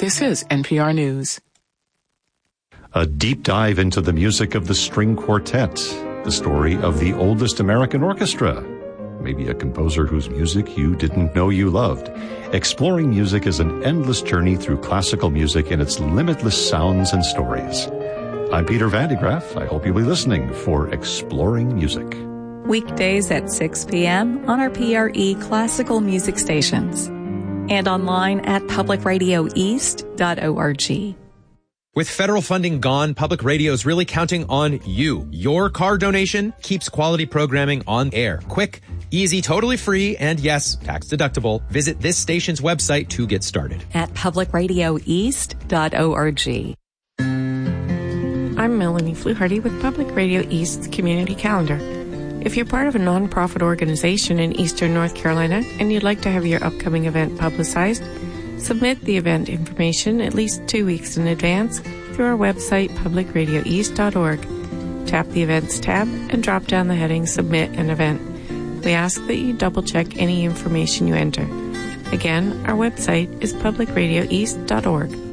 This is NPR News. A deep dive into the music of the string quartet, the story of the oldest American orchestra, maybe a composer whose music you didn't know you loved. Exploring music is an endless journey through classical music and its limitless sounds and stories. I'm Peter Van de Graaff. I hope you'll be listening for Exploring Music. Weekdays at 6 p.m. on our PRE classical music stations and online at publicradioeast.org. With federal funding gone, Public Radio is really counting on you. Your car donation keeps quality programming on air. Quick, easy, totally free, and yes, tax deductible. Visit this station's website to get started. At publicradioeast.org. I'm Melanie Fluharty with Public Radio East's Community Calendar. If you're part of a nonprofit organization in Eastern North Carolina and you'd like to have your upcoming event publicized, submit the event information at least 2 weeks in advance through our website, publicradioeast.org. Tap the Events tab and drop down the heading Submit an Event. We ask that you double-check any information you enter. Again, our website is publicradioeast.org.